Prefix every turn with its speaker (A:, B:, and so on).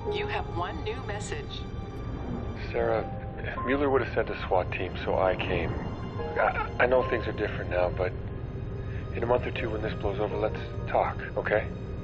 A: You have one new message.
B: Sarah, Mueller would have sent a SWAT team, so I came. I know things are different now, but in a month or two when this blows over, let's talk, okay?